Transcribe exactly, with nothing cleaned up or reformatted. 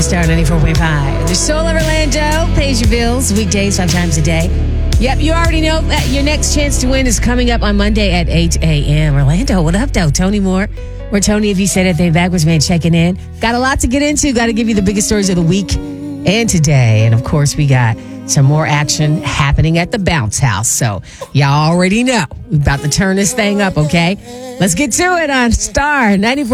Star ninety-four point five. The Soul of Orlando pays your bills weekdays five times a day. Yep, you already know that your next chance to win is coming up on Monday at eight a.m. Orlando, what up, though? Tony Moore. Or Tony, if you said anything backwards, man, checking in. Got a lot to get into. Got to give you the biggest stories of the week and today. And, of course, we got some more action happening at the Bounce House. So, y'all already know. We're about to turn this thing up, okay? Let's get to it on Star ninety-four.